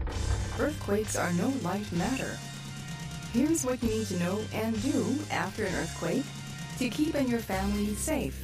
Earthquakes are no light matter. Here's what you need to know and do after an earthquake to keep and your family safe.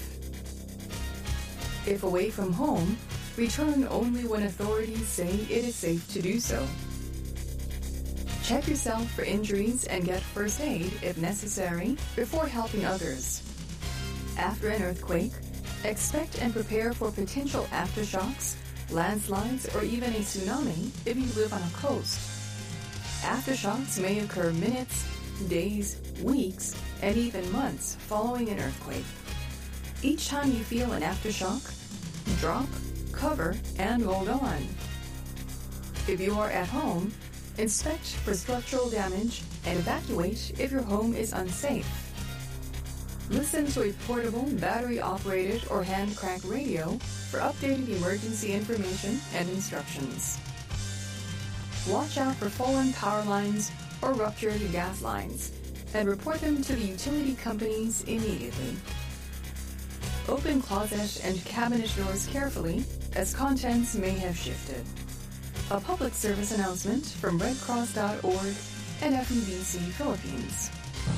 If away from home, return only when authorities say it is safe to do so. Check yourself for injuries and get first aid if necessary before helping others. After an earthquake, expect and prepare for potential aftershocks, landslides, or even a tsunami if you live on a coast. Aftershocks may occur minutes, days, weeks, and even months following an earthquake. Each time you feel an aftershock, drop, cover, and hold on. If you are at home, inspect for structural damage and evacuate if your home is unsafe. Listen to a portable, battery-operated, or hand-crank radio for updated emergency information and instructions. Watch out for fallen power lines or ruptured gas lines and report them to the utility companies immediately. Open closet and cabinet doors carefully as contents may have shifted. A public service announcement from redcross.org and FEBC Philippines.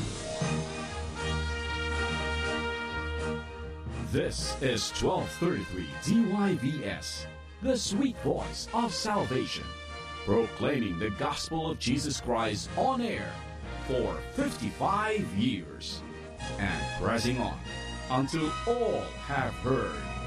This is 1233 DYVS, the sweet voice of salvation, proclaiming the gospel of Jesus Christ on air for 55 years and pressing on until all have heard.